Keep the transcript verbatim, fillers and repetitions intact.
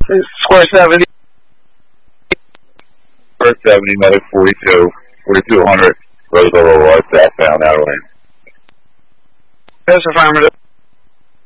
Square seventy. Square seventy, medic forty-two, forty-two hundred, Roseville, southbound, out of lane. Yes, affirmative.